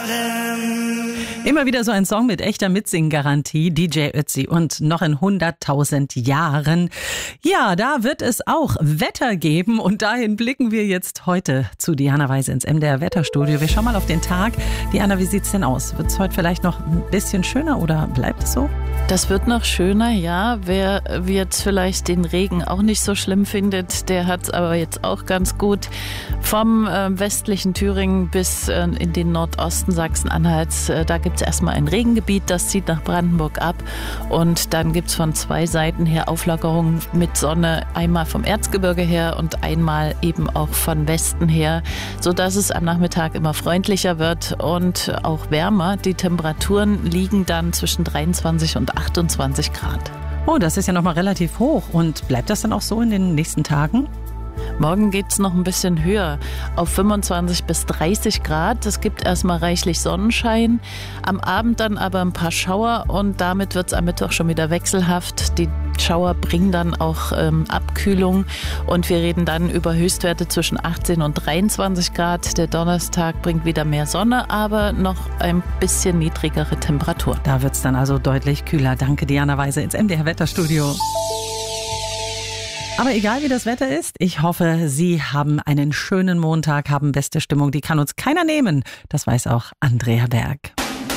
Immer wieder so ein Song mit echter Mitsingen-Garantie, DJ Ötzi und noch in 100.000 Jahren. Ja, da wird es auch Wetter geben und dahin blicken wir jetzt heute zu Diana Weise ins MDR Wetterstudio. Wir schauen mal auf den Tag. Diana, wie sieht's denn aus? Wird es heute vielleicht noch ein bisschen schöner oder bleibt es so? Das wird noch schöner, ja. Wer jetzt vielleicht den Regen auch nicht so schlimm findet, der hat es aber jetzt auch ganz gut. Vom westlichen Thüringen bis in den Nordosten Sachsen-Anhalts, da gibt es erstmal ein Regengebiet, das zieht nach Brandenburg ab. Und dann gibt es von zwei Seiten her Auflockerungen mit Sonne, einmal vom Erzgebirge her und einmal eben auch von Westen her, sodass es am Nachmittag immer freundlicher wird und auch wärmer. Die Temperaturen liegen dann zwischen 23 und 28 Grad. Oh, das ist ja nochmal relativ hoch. Und bleibt das dann auch so in den nächsten Tagen? Morgen geht es noch ein bisschen höher, auf 25 bis 30 Grad. Es gibt erstmal reichlich Sonnenschein, am Abend dann aber ein paar Schauer und damit wird es am Mittwoch schon wieder wechselhaft. Die Schauer bringen dann auch Abkühlung und wir reden dann über Höchstwerte zwischen 18 und 23 Grad. Der Donnerstag bringt wieder mehr Sonne, aber noch ein bisschen niedrigere Temperaturen. Da wird es dann also deutlich kühler. Danke, Diana Weise ins MDR Wetterstudio. Aber egal wie das Wetter ist, ich hoffe, Sie haben einen schönen Montag, haben beste Stimmung. Die kann uns keiner nehmen. Das weiß auch Andrea Berg.